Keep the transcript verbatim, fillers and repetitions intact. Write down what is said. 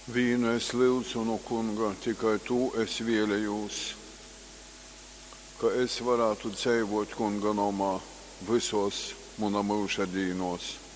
Vīnu es lūdzu no Kunga, tikai tu es vēlējos, ka es varētu dzīvot Kunga namā visos mana mūža dīnos.